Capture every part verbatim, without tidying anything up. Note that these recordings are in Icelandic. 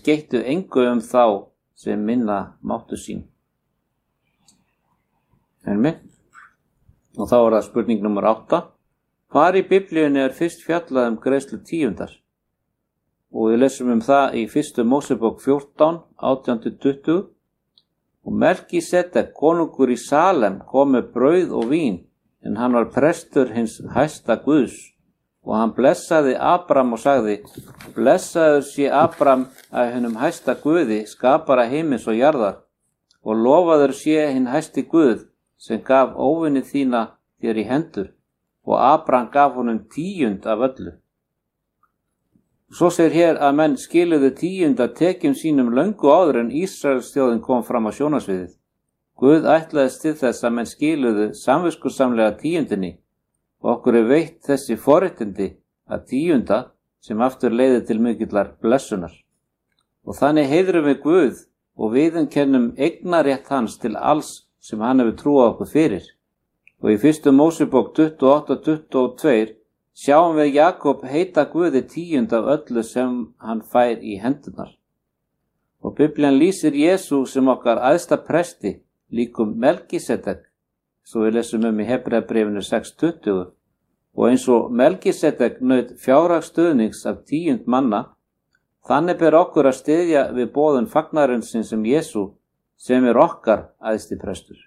skeyttu engu um þá sem minna máttu sín. Enmi. Og þá er það spurning nummer átta. Hvar í Biblíunni er fyrst fjallað um greiðslu tíundar? Og við lesum um það í fyrstu Mósebók fjórtán, átján til tuttugu. Og Melkísedek, konungur í Salem, kom með brauð og vín, en hann var prestur hins hæsta Guðs. Og hann blessaði Abram og sagði, blessaður sé Abram af hinum hæsta Guði, skapara heimins og jarðar, og lofaður sé hinn hæsti Guð, sem gaf óvinni þína þér í hendur, og Abram gaf honum tíund af öllu. Svo segir hér að menn skiluðu tíunda tekjum sínum löngu áður en Ísraels þjóðin kom fram á sjónarsviðið. Guð ætlaðist til þess að menn skiluðu samviskusamlega tíundinni og okkur er veitt þessi forréttindi að tíunda sem aftur leiði til mikillar blessunar. Og þannig heiðrum við Guð og viðurkennum eignarétt hans til alls sem hann hefur trúað okkur fyrir. Og í fyrstu Mósebók tuttugu og átta til tuttugu og tvö sjáum við Jakob heita Guði tíund af öllu sem hann fær í hendurnar. Og Biblían lýsir Jesú sem okkar æðsta presti, líkum Melkísedek, svo við lesum um í Hebreabréfinu sex tuttugu, og eins og Melkísedek naut fjárhagsstuðnings af tíund manna, þannig ber okkur að styðja við boðun fagnaðarins sem Jesú, sem er okkar æðsti prestur.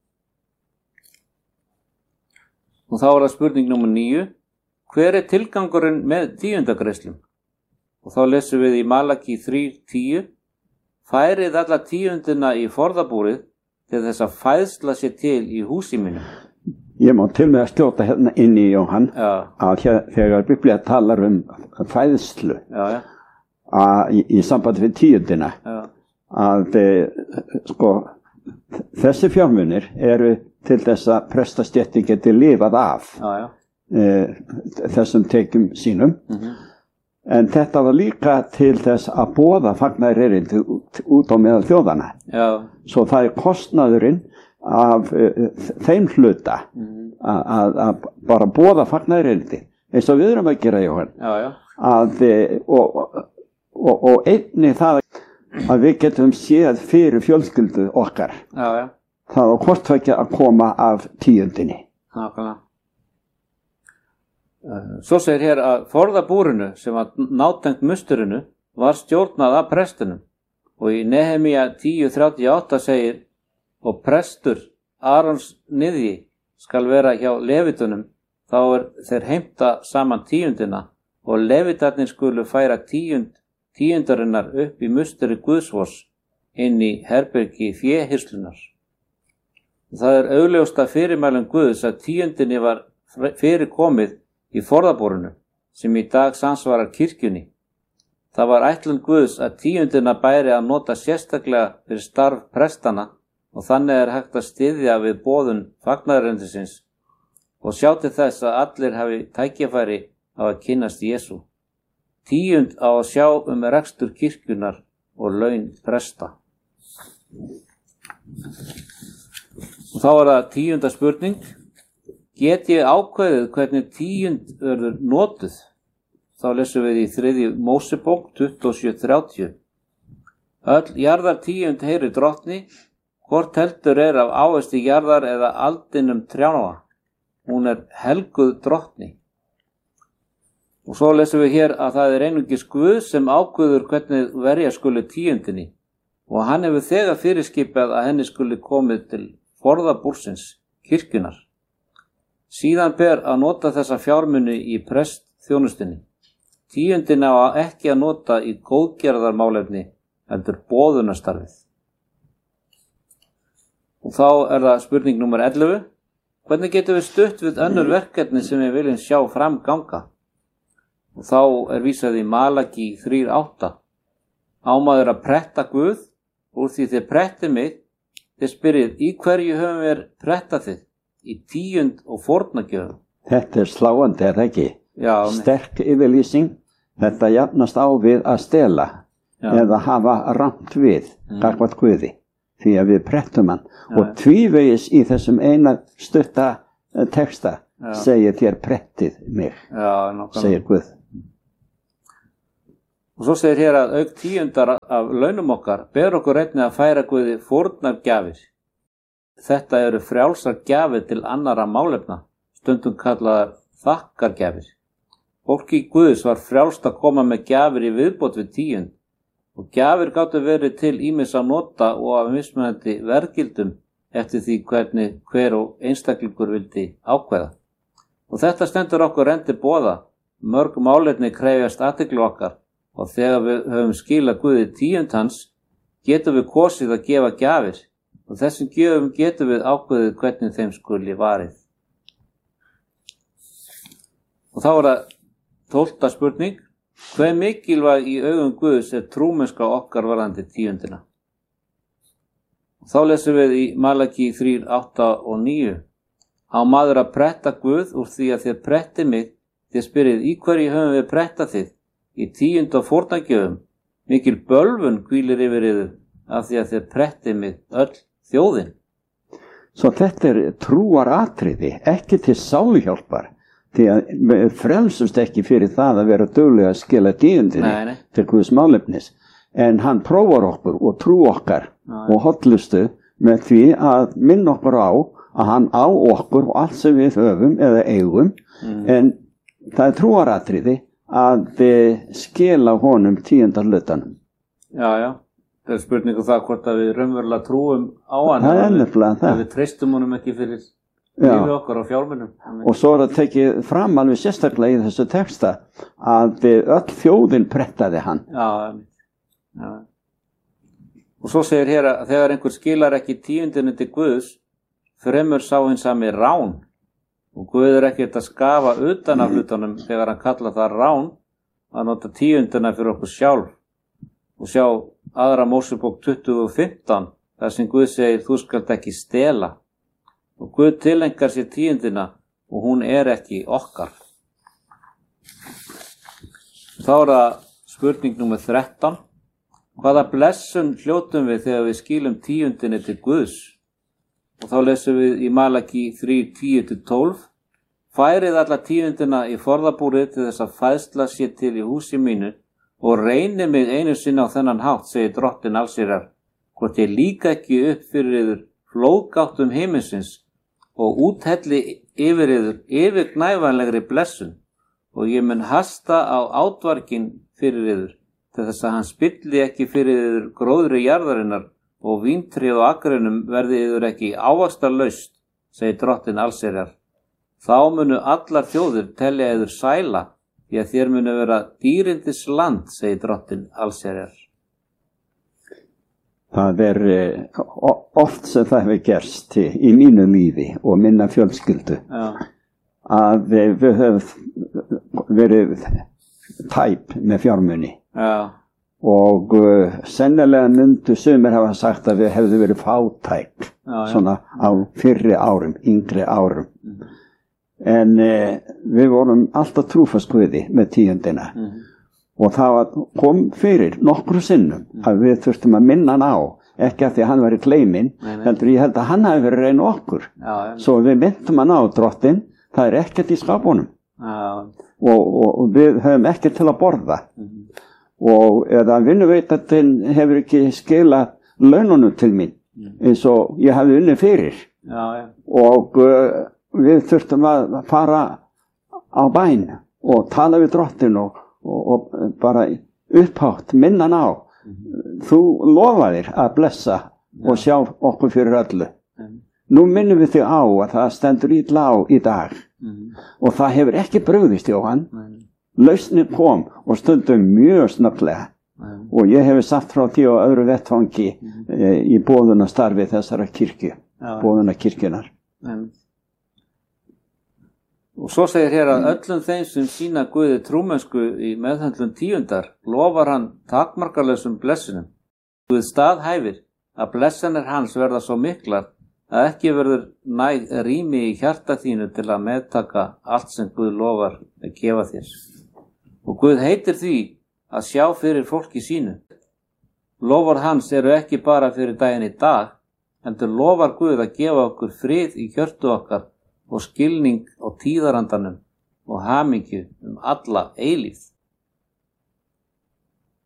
Og þá er það spurning númer níu. Hver er tilgangurinn með tíundagreiðslum? Og þá lesum við í Malaki þrjú tíu. Færið alla tíundina í forðabúrið til þess að fæðsla sér til í húsi mínu. Ég má til með að skjóta hérna inn í Jóhann, já. Að hér, þegar Biblía talar um fæðslu já, já. Að, í, í sambandi við tíundina, já. Að e, sko, þessi fjármunir eru til þess að prestastéttin geti lifað af já, já. E, þessum tekjum sínum, mm-hmm. En þetta var líka til þess að boða fagnaðarerindi út, út á meðal þjóðana. Já. Svo það er kostnaðurinn af uh, þeim hluta mm. að bara boða fagnaðarerindi, eins og við erum að gera, Jóhann. Já, já. Að, og, og, og einnig það að við getum séð fyrir fjölskyldu okkar. Já, já. Það var hvort tveggja að koma af tíundinni. Nákvæmlega. Svo segir hér að forðabúrinu sem var nátengt musturinu var stjórnað af prestunum og í Nehemía tíu þrjátíu og átta segir og prestur Arons niðji skal vera hjá levitunum, þá er þeir heimta saman tíundina og levitarnir skulu færa tíund, tíundarinnar upp í musteri Guðsvors inn í herbergi féhirslunar. Það er augljósta fyrirmælum Guðs að tíundinni var fyrir komið í forðabúrinu sem í dag samsvarar kirkjunni. Það var ætlun Guðs að tíundina bæri að nota sérstaklega fyrir starf prestana og þannig er hægt að styðja við boðun fagnaðarerindisins og sjá til þess að allir hafi tækifæri á að kynnast Jesú. Tíund á að sjá um rekstur kirkjunar og laun presta. Og þá er það tíunda spurning. Get ég ákveðið hvernig tíund verður notuð? Þá lesum við í þriðju Mósebók tuttugu og sjö þrjátíu. Öll jarðar tíund heyri drottni, hvort heldur er af ávexti jarðar eða aldinum trjána. Hún er helguð drottni. Og svo lesum við hér að það er einungis Guð sem ákveður hvernig verja skuli tíundinni og hann hefur þegar fyrirskipað að henni skuli komið til forðabúrsins, kirkjunar. Síðan ber að nota þessa fjármuni í prestþjónustinni. Tíundin á ekki að nota í góðgerðarmálefni heldur boðunarstarfið. Og þá er það spurning númer ellefu. Hvernig getum við stutt við önnur verkefni sem við viljum sjá fram ganga? Og þá er vísað í Malaki þrjú átta. Ámaður að pretta Guð, úr því þið prettið mig, þið spyrið, í hverju höfum við prettað þið? Í tíund og fórnagjöfum. Þetta er sláandi, er það ekki? Já. Sterk yfirlýsing, þetta jafnast á við að stela Já. Eða hafa rangt við mm. gagnvart Guði, því að við prettum hann. Já. Og tvívegis í þessum eina stutta texta Já. Segir þér prettið mig, Já, segir Guð. Og svo segir hér að auk tíundar af launum okkar ber okkur einnig að færa Guði fórnargjafir. Þetta eru frjálsar gjafir til annarra málefna, stundum kallaðar þakkargjafir. Fólki Guðs var frjálst að koma með gjafir í viðbót við tíund og gjafir gátu verið til ýmissa nota og af mismunandi verðgildum eftir því hvernig hver og einstaklingur vildi ákveða. Og þetta stendur okkur enn til boða. Mörg málefni krefjast athygli okkar og þegar við höfum skilað Guði tíund hans getum við kosið að gefa gjafir og þessum gjöfum getum við ákveðið hvernig þeim skuli varið. Og þá er það tólfta spurning. Hve mikilvæg í augum Guðs er trúmennska okkar varðandi tíundina? Og þá lesum við í Malaki þrjú, átta og níu. Á maður að pretta Guð úr því að þér pretti mig, þér spyrið í hverju höfum við pretta þið? Í tíund og fórnargjöfum. Mikil bölvun hvílir yfir yður af því að þér pretti mig öll þjóðin. Svo þetta er trúaratriði, ekki til sáluhjálpar. Því að við frelsumst ekki fyrir það að vera duglega að skila tíundinni til Guðs málefnis. En hann prófar okkur og trú okkar nei. Og hollustu með því að minna okkur á að hann á okkur og allt sem við höfum eða eigum. Mm. En það er trúaratriði að skila honum tíundar hlutanum. Já, já. Það er spurningu það hvort að við raunverulega trúum á hann. Það er nefnilega það. Að við treystum honum ekki fyrir lífi okkar og fjármunum. Og svo er það tekið fram alveg sérstaklega í þessu texta að öll þjóðin prettaði hann. Já, já. Og svo segir hér að þegar einhver skilar ekki tíundinu til Guðs, fremur sá hinn sami rán. Og Guð er ekkert að skafa utan af hlutunum þegar hann kallar það rán að nota tíundina fyrir okkur sjálf. Og sjá aðra Mósebók tuttugu og fimmtán, þar sem Guð segir þú skalt ekki stela. Og Guð tilengar sér tíundina og hún er ekki okkar. Þá er það spurning númer þrettán. Hvaða blessun hljótum við þegar við skilum tíundinni til Guðs? Og þá lesum við í Malaki þrjú, tíu til tólf. Færið alla tíundina í forðabúrið til þess að fæðsla sér til í húsi mínu og reyni mig einu sinni á þennan hátt, segir Drottinn allsherjar, hvort ég líka ekki upp fyrir yður flóðgáttum heiminsins og úthelli yfir yður yfirgnæfanlegri blessun og ég mun hasta á átvarkin fyrir yður til þess að hann spilli ekki fyrir yður gróðri jarðarinnar og víntrið og akrunum verði yður ekki ávaxtarlaust, segir Drottinn allsherjar. Þá munu allar þjóðir telja yður sæla, því að þér munu vera dýrindis land, segir Drottinn allsherjar. Það er oft sem það hefur gerst í mínu lífi og minna fjölskyldu já. Að við höfum verið tæp með fjármuni já. Og uh, sennilega myndu sumir hafa sagt að við hefðu verið fátæk já, svona á fyrri árum, yngri árum. Mm. En uh, við vorum alltaf trúfast Guði með tíundina. Mm. Og það kom fyrir nokkru sinnum að við þurftum að minna hann á, ekki að því að hann var í kleiminn, heldur ég held að hann hafi verið reyna okkur. Já, svo við myndum hann á Drottinn, það er ekkert í skapunum. Og, og, og við höfum ekkert til að borða. Mm. Og eða vinnuveitandinn hefur ekki skilað laununum til mín, mm. eins og ég hafi unnið fyrir. Já, já. Og uh, við þurftum að fara á bæn og tala við Drottinn og Og, og bara upphátt minnan á mm-hmm. þú lofaðir að blessa ja. Og sjá okkur fyrir öllu mm. Nú minnum við þig á að það stendur illa á í dag mm. Og það hefur ekki brugðist Jóhann mm. Lausnin kom og stundum mjög snögglega mm. Og ég hefur sagt frá því á öðru vettvangi mm. e, í boðunastarfi þessara kirkju ja. Boðunarkirkjunar mm. Og svo segir hér að öllum þeim sem sína Guði trúmennsku í meðhöndlun tíundar lofar hann takmarkalausum blessunum. Guð staðhæfir að blessanir hans verða svo miklar að ekki verður næg rými í hjarta þínu til að meðtaka allt sem Guð lofar að gefa þér. Og Guð heitir því að sjá fyrir fólki sínu. Lofar hans eru ekki bara fyrir daginn í dag, heldur lofar Guð að gefa okkur frið í hjörtu okkar og skilning á tíðarandanum og hamingju um alla eilífð.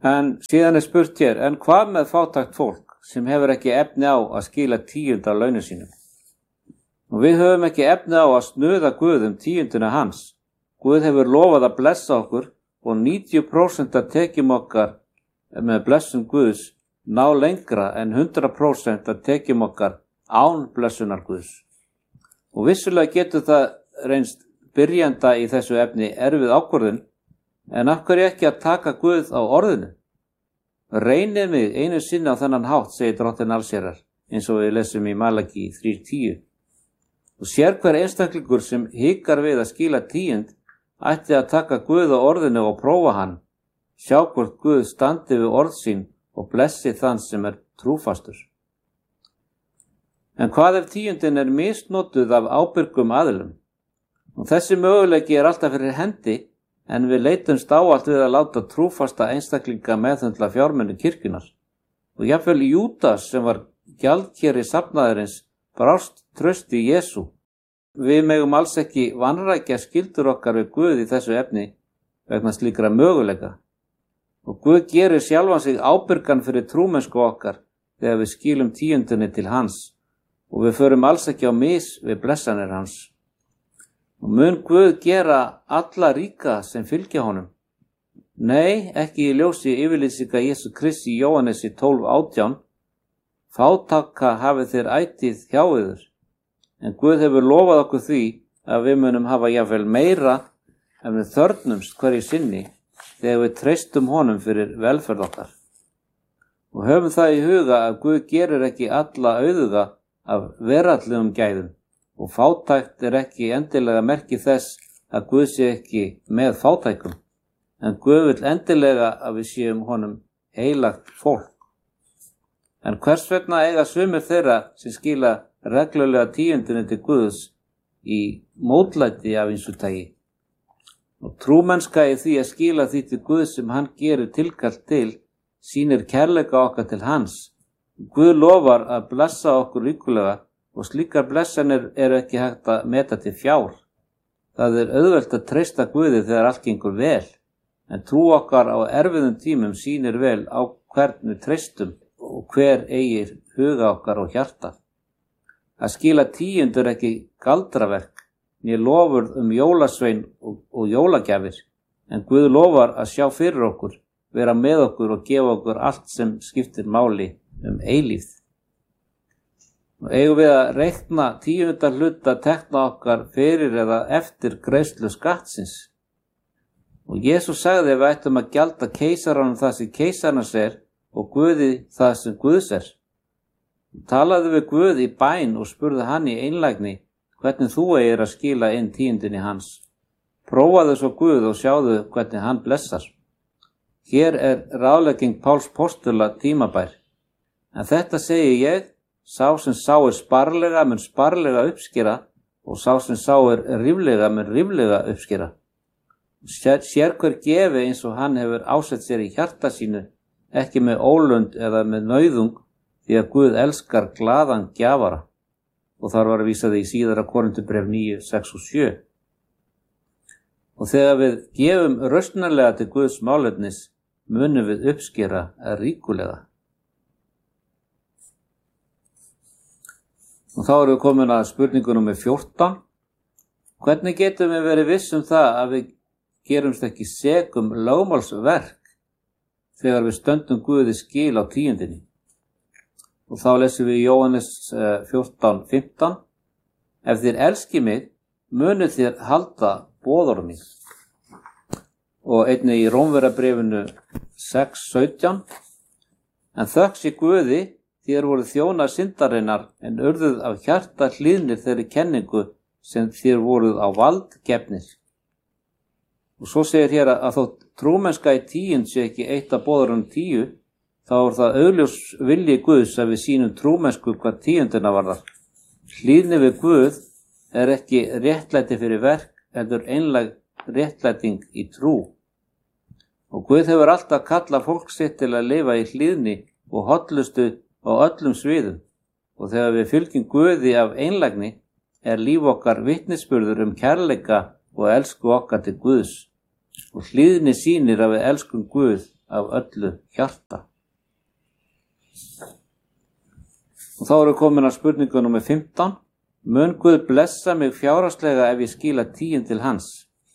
En síðan er spurt hér, en hvað með fátækt fólk sem hefur ekki efni á að skila tíund af launum sínum? Og við höfum ekki efni á að snuða Guð um tíundina hans. Guð hefur lofað að blessa okkur og níutíu prósent af tekjum okkar með blessun Guðs ná lengra en hundrað prósent af tekjum okkar án blessunar Guðs. Og vissulega getur það reynst byrjanda í þessu efni erfið ákvörðun, en af hverju ekki að taka Guð á orðinu? Reynið mig einu sinni á þennan hátt, segir Drottinn allsherjar, eins og við lesum í Malaki þrjú tíu. Og sér hver einstaklingur sem hikar við að skila tíund ætti að taka Guð á orðinu og prófa hann, sjá hvort Guð standi við orð sín og blessi þann sem er trúfastur. En hvað ef tíundin er misnotuð af ábyrgum aðilum? Og þessi möguleiki er alltaf fyrir hendi, en við leitumst ávallt við að láta trúfasta einstaklinga meðhöndla fjármuni kirkjunar. Og jafnvel Júdas sem var gjaldkeri safnaðarins brást trausti Jesú. Við megum alls ekki vanrækja skyldur okkar við Guð í þessu efni vegna slíkra möguleika. Og Guð gerir sjálfan sig ábyrgan fyrir trúmennsku okkar þegar við skilum tíundinni til hans og við förum alls ekki á mis við blessanir hans. Og mun Guð gera alla ríka sem fylgja honum? Nei, ekki í ljósi yfirlýsinga Jesú Krists í Jóhannesi tólf átján. Fátaka hafið þér ætíð hjá yður, en Guð hefur lofað okkur því að við munum hafa jafnvel meira en við þörfnumst hverju sinni þegar við treystum honum fyrir velferð okkar. Og höfum það í huga að Guð gerir ekki alla auðuga af veraldlegum gæðum og fátækt er ekki endilega merki þess að Guð sé ekki með fátækum, en Guð vill endilega að við séum honum heilagt fólk. En hvers vegna eiga sumir þeirra sem skila reglulega tíundinni til Guðs í mótlæti af ýmsu tagi? Og trúmennska í því að skila því til Guðs sem hann gerir tilkall til sýnir kærleika okkar til hans. Guð lofar að blessa okkur ríkulega og slíkar blessanir eru ekki hægt að meta til fjár. Það er auðvelt að treysta Guði þegar allt gengur vel, en trú okkar á erfiðum tímum sýnir vel á hvern við treystum og hver eigir huga okkar og hjarta. Að skila tíund er ekki galdraverk, né lofurð um jólasvein og, og jólagjafir, en Guð lofar að sjá fyrir okkur, vera með okkur og gefa okkur allt sem skiptir máli um eilífð. Og eigum við að reikna tíundar hluta tekna okkar fyrir eða eftir greiðslu skattsins. Og Jesús sagði að við ættum að gjalda keisaranum það sem keisarans er og Guði það sem Guðs er. Talaðu við Guð í bæn og spurðu hann í einlægni hvernig þú eigir að skila inn tíundinni hans. Prófaðu svo Guð og sjáðu hvernig hann blessar. Hér er ráðlegging Páls postula tímabær. En þetta segi ég, sá sem sáir sparlega mun sparlega uppskera og sá sem sáir ríflega mun ríflega uppskera. Sér, sér hver gefi eins og hann hefur ásett sér í hjarta sínu, ekki með ólund eða með nauðung, því að Guð elskar glaðan gjafara. Og þar var að vísa því í síðara Korinthubréf níu, sex og sjö. Og þegar við gefum rausnarlega til Guðs málefnis, munum við uppskera ríkulega. Og þá erum við komin að spurningu númer fjórtán. Hvernig getum við verið viss um það að við gerumst ekki sek um lögmálsverk þegar við stöndum Guði skil á tíundinni? Og þá lesum við í Jóhannes fjórtán fimmtán. Ef þér elski mig, munið þér halda boðorð mín. Og einnig í Rómverjabréfinu sex sautján. En þökk sé Guði, þér voru þjónar syndarinnar en urðuð af hjarta hlýðnir þeirri kenningu sem þér voruð á vald gefnir. Og svo segir hér að þótt trúmennska í tíund sé ekki eitt af boðorðum tíu, þá er það augljós vilji Guðs að við sýnum trúmennsku hvað tíundina varðar. Hlýðni við Guð er ekki réttlæti fyrir verk, heldur einlæg réttlæting í trú. Og Guð hefur alltaf kallað fólk sitt til að lifa í hlýðni og hollustu á öllum sviðum, og þegar við fylgjum Guði af einlægni er líf okkar vitnisburður um kærleika og elsku okkar til Guðs. Og hlýðni sýnir að við elskum Guð af öllu hjarta. Og þá erum við komin að spurningu númer fimmtán. Mun Guð blessa mig fjárhagslega ef ég skila tíund til hans?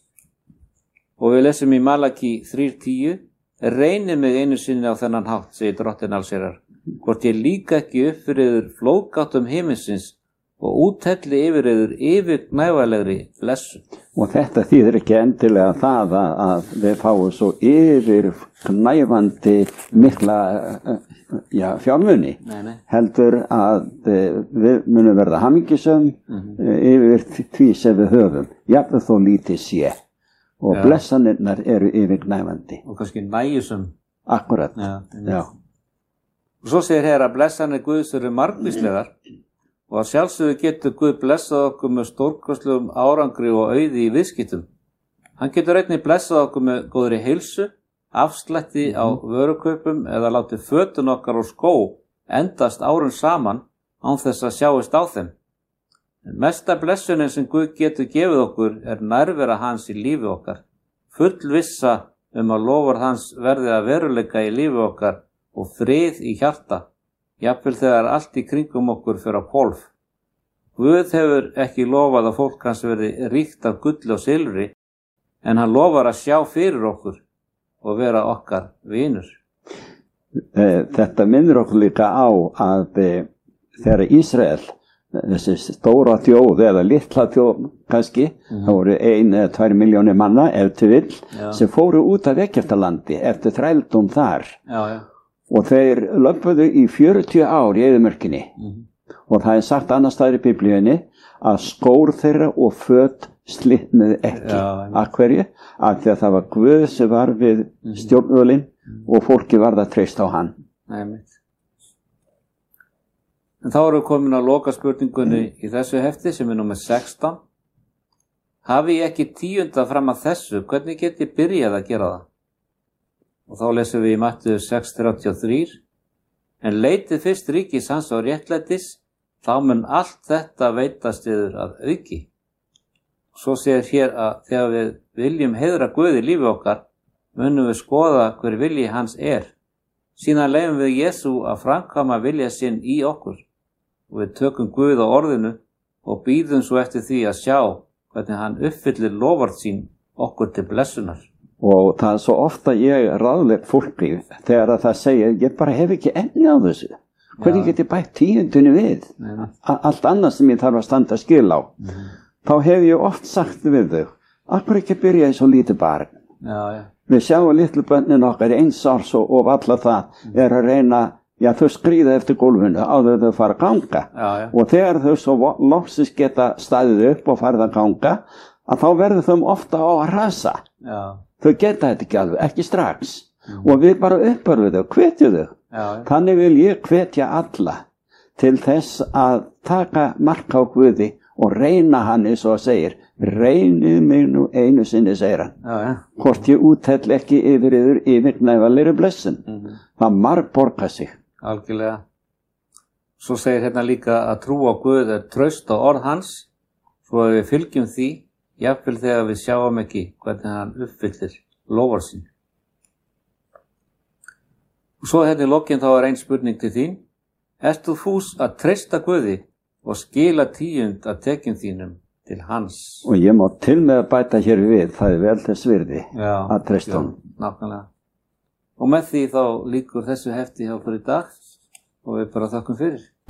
Og við lesum í Malaki þrjú tíu. Reynið mig einu sinni á þennan hátt, segir Drottinn allsherjar, hvort ég líka ekki upp fyrir yður flóðgáttum himinsins og úthelli yfir yður yfirgnæfanlegri blessun. Og þetta þýðir ekki endilega það að, að við fáum svo yfirgnæfandi mikla já, fjármuni. Nei, nei. Heldur að við munum verða hamingjusöm mm-hmm. yfir því sem við höfum. Jafnvel þó lítið sé. Og já. Blessanirnar eru yfirgnæfandi. Og kannski nægjusum. Akkurat. Já, já. Og svo segir hér að blessanir Guðs eru margvíslegar og að sjálfsögðu getur Guð blessað okkur með stórkostlegum árangri og auði í viðskiptum. Hann getur einnig blessað okkur með góðri heilsu, afslætti á vörukaupum eða látið fötun okkar og skó endast árun saman án þess að sjáist á þeim. En mesta blessunin sem Guð getur gefið okkur er nærvera hans í lífi okkar, full vissa um að lofar hans verði að veruleika í lífi okkar og frið í hjarta, jafnvel þegar allt í kringum okkur fer á hvolf. Guð hefur ekki lofað að fólk hans verði ríkt af gulli og silfri, en hann lofar að sjá fyrir okkur og vera okkar vinur. Þetta minnir okkur líka á að þegar Ísrael, þessi stóra þjóð eða litla þjóð kannski, mm. það voru ein eða tvær milljónir manna ef til vill, já. Sem fóru út af Egyptalandi eftir þrældóm þar já, já. Og þeir lömpuðu í fjörutíu ár í eyðimörkinni mm. og það er sagt annars staðar í Biblíunni að skór þeirra og föt slitnuðu ekki. Af hverju? Af því að það var Guð sem var við mm. stjórnvölinn mm. og fólki varð að treysta á hann. Nei, mitt. En þá erum við komin að loka spurningunni í þessu hefti sem er númer sextán. Hafi ég ekki tíunda fram að þessu, hvernig get ég byrjað að gera það? Og þá lesum við í Mattheus sex þrjátíu og þrjú. En leitið fyrst ríkis hans á réttlætis, þá mun allt þetta veitast yður að auki. Svo segir hér að þegar við viljum heiðra Guð í lífi okkar, munum við skoða hver vilji hans er. Síðan leyfum við Jesú að framkvæma vilja sinn í okkur. Og við tökum Guð á orðinu og bíðum svo eftir því að sjá hvernig hann uppfyllir loforð sín okkur til blessunar. Og það er svo ofta ég ráðleg fólki þegar að það segir, ég bara hef ekki enni á þessu. Hvernig get ég bætt tíundunni við? Nei. Allt annað sem ég þarf að standa skil á. Mm. Þá hef ég oft sagt við þau, akkur ekki byrja í svo lítið barn. Já, já. Við sjáum litlu bönnin okkar eins árs og, og alla það mm. er að reyna já, þau skríða eftir gólfinu áður þau fara að ganga. Já, já. Og þegar þau svo loksins geta staðið upp og farið að ganga, að þá verður þau ofta á að rasa. Já. Þau geta þetta ekki alveg, ekki strax. Mm. Og við bara uppörfum þau, hvetjum þau. Já, já. Þannig vil ég hvetja alla til þess að taka mark á Guði og reyna hann eins og að segir, reynið mig nú einu sinni, segir hann. Já, já. Hvort ég úthell ekki yfir yfir yfirgnæfanlegri blessun. Mm. Það margborgar sig. Algjörlega. Svo segir hérna líka að trú á Guð er traust á orð hans, svo að við fylgjum því, jafnvel þegar við sjáum ekki hvernig hann uppfyllir lofar sín. Og svo hérna í lokin þá er ein spurning til þín. Ert þú fús að treysta Guði og skila tíund að tekjum þínum til hans? Og ég má til með að bæta hér við, það er vel þess virði já, að treysta hann. Nákvæmlega. Og með því þá lýkur þessu hefti hjá fyrir í dag og við bara þakkum fyrir.